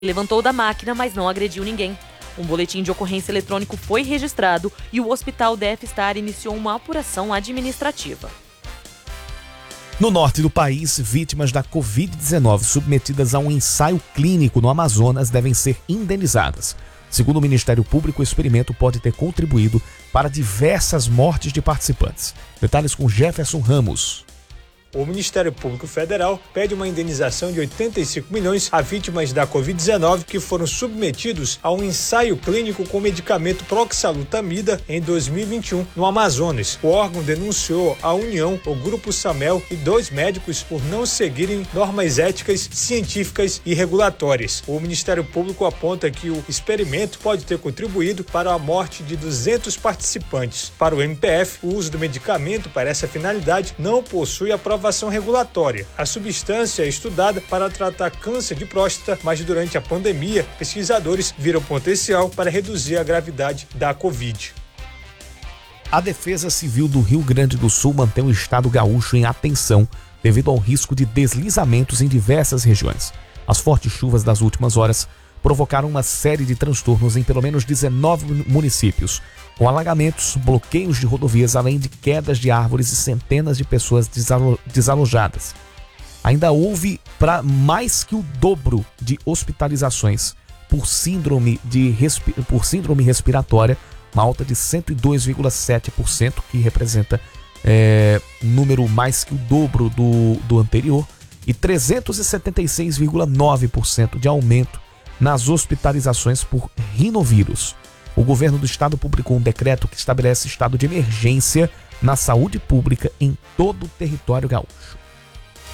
levantou da máquina, mas não agrediu ninguém. Um boletim de ocorrência eletrônico foi registrado e o Hospital DF Star iniciou uma apuração administrativa. No norte do país, vítimas da Covid-19 submetidas a um ensaio clínico no Amazonas devem ser indenizadas. Segundo o Ministério Público, o experimento pode ter contribuído para diversas mortes de participantes. Detalhes com Jefferson Ramos. O Ministério Público Federal pede uma indenização de 85 milhões a vítimas da Covid-19 que foram submetidos a um ensaio clínico com o medicamento proxalutamida em 2021 no Amazonas. O órgão denunciou a União, o Grupo Samel e 2 médicos por não seguirem normas éticas, científicas e regulatórias. O Ministério Público aponta que o experimento pode ter contribuído para a morte de 200 participantes. Para o MPF, o uso do medicamento para essa finalidade não possui aprovação regulatória. A substância é estudada para tratar câncer de próstata, mas durante a pandemia, pesquisadores viram potencial para reduzir a gravidade da Covid. A Defesa Civil do Rio Grande do Sul mantém o estado gaúcho em atenção devido ao risco de deslizamentos em diversas regiões. As fortes chuvas das últimas horas provocaram uma série de transtornos em pelo menos 19 municípios, com alagamentos, bloqueios de rodovias, além de quedas de árvores e centenas de pessoas desalojadas. Ainda houve mais que o dobro de hospitalizações por síndrome respiratória, uma alta de 102,7%, que representa um número mais que o dobro do anterior, e 376,9% de aumento nas hospitalizações por rinovírus. O governo do estado publicou um decreto que estabelece estado de emergência na saúde pública em todo o território gaúcho.